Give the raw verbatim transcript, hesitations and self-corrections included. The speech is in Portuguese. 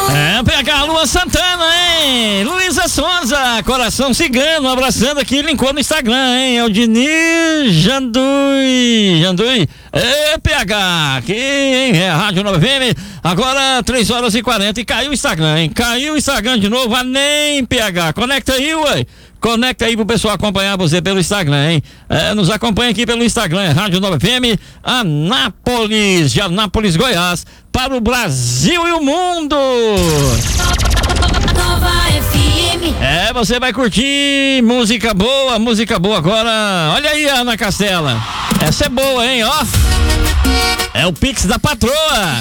É, pega a Lua Santana, hein? Luísa Sonza, Coração Cigano, abraçando aqui, linkou no Instagram, hein? É o Diniz Jandui, Jandui, é, P H, aqui, hein? É a Rádio Nova F M, agora três horas e quarenta e caiu o Instagram, hein? Caiu o Instagram de novo, ah, nem P H, conecta aí, ué. Conecta aí pro pessoal acompanhar você pelo Instagram, hein? É, nos acompanha aqui pelo Instagram, é Rádio Nova F M, Anápolis, de Anápolis, Goiás, para o Brasil e o mundo. Nova F M. É, você vai curtir música boa, música boa agora. Olha aí, Ana Castela. Essa é boa, hein, ó. É o Pix da patroa.